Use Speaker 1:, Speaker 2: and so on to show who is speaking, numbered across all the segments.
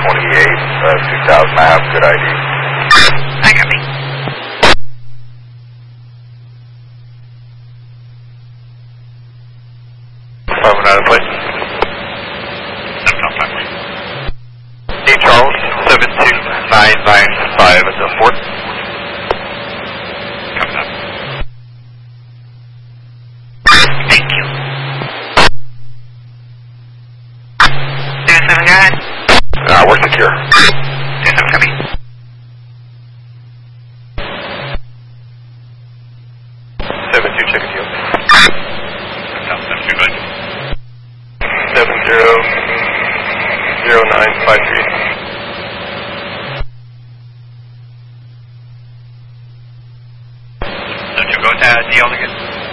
Speaker 1: 2000, I have good ID.
Speaker 2: I got me.
Speaker 1: Out of place. Hey Charles, 72995 at the fort.
Speaker 2: Coming up. Thank you. 27 guys.
Speaker 1: We're secure.
Speaker 2: 27 coming.
Speaker 1: Check it deal.
Speaker 2: 7 good.
Speaker 1: 700953.
Speaker 2: Go to deal again.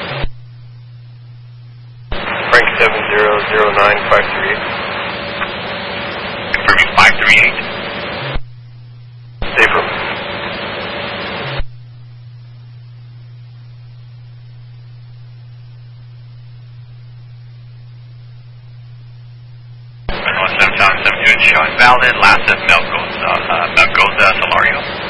Speaker 1: Frank 700953.
Speaker 2: Confirming 538.
Speaker 1: April.
Speaker 2: John 72 showing valid. Last of Melgoza Solario.